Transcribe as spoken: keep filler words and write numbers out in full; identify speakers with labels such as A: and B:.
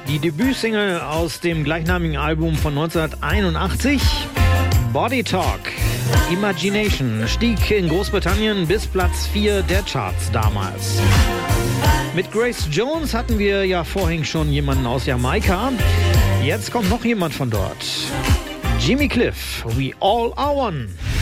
A: Die Debütsingle aus dem gleichnamigen Album von neunzehnhunderteinundachtzig, Body Talk. Imagination stieg in Großbritannien bis Platz vier der Charts damals. Mit Grace Jones hatten wir ja vorhin schon jemanden aus Jamaika. Jetzt kommt noch jemand von dort. Jimmy Cliff, We All Are One.